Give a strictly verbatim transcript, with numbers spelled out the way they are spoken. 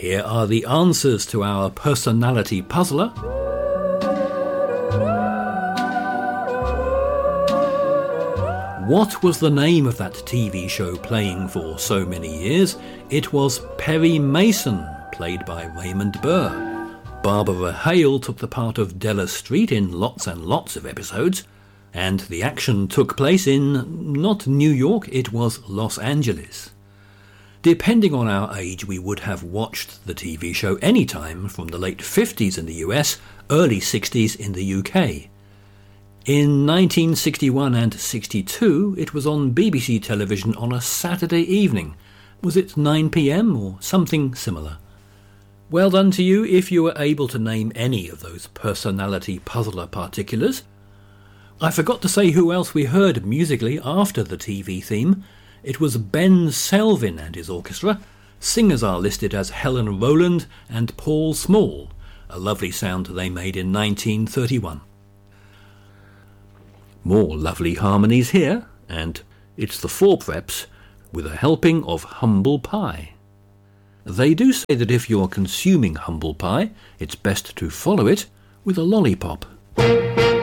Here are the answers to our personality puzzler. What was the name of that T V show playing for so many years? It was Perry Mason, played by Raymond Burr. Barbara Hale took the part of Della Street in lots and lots of episodes, and the action took place in not New York, it was Los Angeles. Depending on our age, we would have watched the T V show any time from the late fifties in the U S, early sixties in the U K. In nineteen sixty-one and sixty-two, it was on B B C television on a Saturday evening. Was it nine p m or something similar? Well done to you if you were able to name any of those personality puzzler particulars. I forgot to say who else we heard musically after the T V theme. It was Ben Selvin and his orchestra. Singers are listed as Helen Rowland and Paul Small, a lovely sound they made in nineteen thirty-one. More lovely harmonies here, and it's the Four Preps with a helping of humble pie. They do say that if you're consuming humble pie, it's best to follow it with a lollipop.